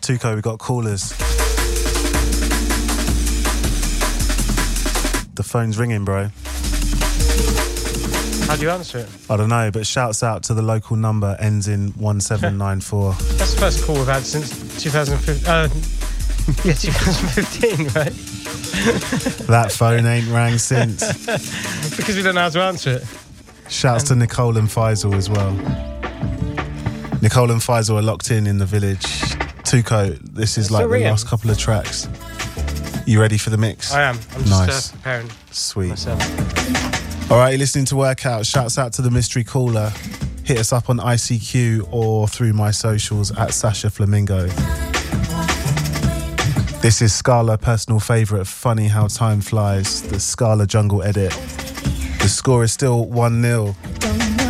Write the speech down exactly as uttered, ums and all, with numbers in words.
Tuco, we got callers. The phone's ringing, bro. How do you answer it? I don't know, but shouts out to the local number, ends in one seven nine four. That's the first call we've had since two thousand fifteen. Uh, yeah, twenty fifteen, right? That phone ain't rang since. Because we don't know how to answer it. Shouts to Nicole and Faisal as well. Nicole and Faisal are locked in in the village. Tuco, this is It's like still the ringing. last couple of tracks. You ready for the mix? I am. I'm just Nice. uh, preparing Sweet. myself. All right, you're listening to Workout. Shouts out to the mystery caller. Hit us up on I C Q or through my socials at Sasha Flamingo. This is Scala, personal favourite. Funny how time flies. The Scala Jungle edit. The score is still one nil.